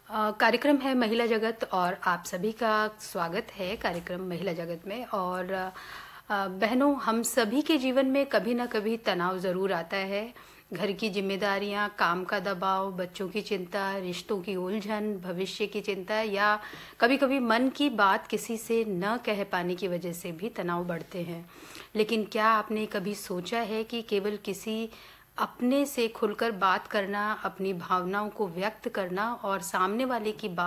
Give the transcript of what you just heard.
कार्यक्रम है महिला जगत और आप सभी का स्वागत है कार्यक्रम महिला जगत में। और बहनों, हम सभी के जीवन में कभी ना कभी तनाव ज़रूर आता है। घर की जिम्मेदारियां, काम का दबाव, बच्चों की चिंता, रिश्तों की उलझन, भविष्य की चिंता या कभी कभी मन की बात किसी से न कह पाने की वजह से भी तनाव बढ़ते हैं। लेकिन क्या आपने कभी सोचा है कि केवल किसी अपने से खुलकर बात करना, अपनी भावनाओं को व्यक्त करना और सामने वाले की बात